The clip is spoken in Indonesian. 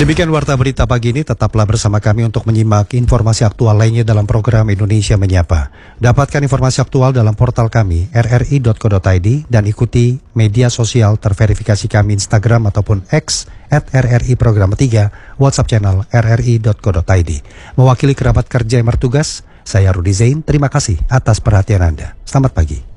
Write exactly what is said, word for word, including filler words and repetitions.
Demikian Warta Berita pagi ini, tetaplah bersama kami untuk menyimak informasi aktual lainnya dalam program Indonesia Menyapa. Dapatkan informasi aktual dalam portal kami r r i dot co dot i d dan ikuti media sosial terverifikasi kami Instagram ataupun X at r r i program tiga, WhatsApp channel r r i dot co dot i d. Mewakili kerabat kerja yang bertugas, saya Rudi Zain, terima kasih atas perhatian Anda. Selamat pagi.